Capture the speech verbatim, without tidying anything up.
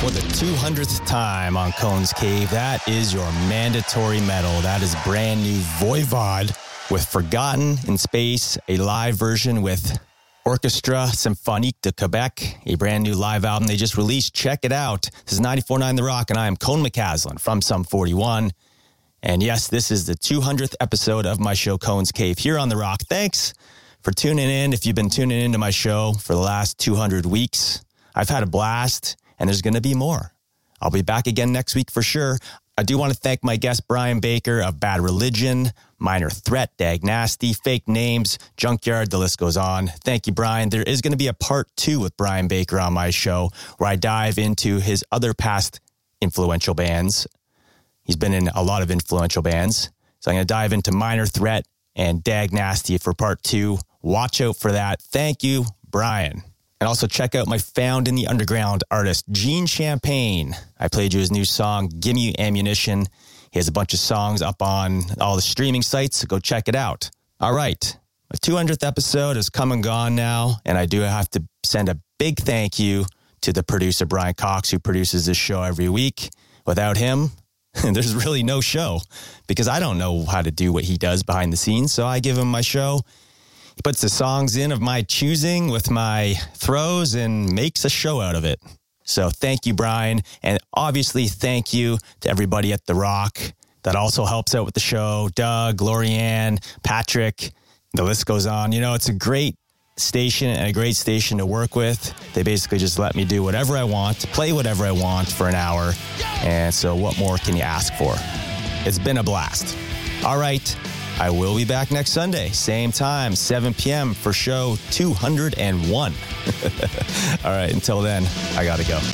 For the two hundredth time on Cone's Cave, that is your mandatory medal. That is brand new Voivod with Forgotten in Space, a live version with Orchestra Symphonique de Quebec, a brand new live album they just released. Check it out. This is ninety-four point nine The Rock, and I am Cone McCaslin from Sum forty-one. And yes, this is the two hundredth episode of my show, Cone's Cave, here on The Rock. Thanks for tuning in. If you've been tuning into my show for the last two hundred weeks, I've had a blast, and there's going to be more. I'll be back again next week for sure. I do want to thank my guest, Brian Baker of Bad Religion, Minor Threat, Dag Nasty, Fake Names, Junkyard, the list goes on. Thank you, Brian. There is going to be a part two with Brian Baker on my show where I dive into his other past influential bands. He's been in a lot of influential bands. So I'm going to dive into Minor Threat and Dag Nasty for part two. Watch out for that. Thank you, Brian. And also check out my Found in the Underground artist, Gene Champagne. I played you his new song, Gimme Ammunition. He has a bunch of songs up on all the streaming sites, so go check it out. All right, my two hundredth episode has come and gone now, and I do have to send a big thank you to the producer, Brian Cox, who produces this show every week. Without him, there's really no show, because I don't know how to do what he does behind the scenes, so I give him my show. He puts the songs in of my choosing with my throws and makes a show out of it. So thank you, Brian. And obviously, thank you to everybody at The Rock that also helps out with the show. Doug, Lorianne, Patrick, the list goes on. You know, it's a great station and a great station to work with. They basically just let me do whatever I want, play whatever I want for an hour. And so what more can you ask for? It's been a blast. All right. I will be back next Sunday, same time, seven p.m. for show two hundred one. All right, until then, I got to go.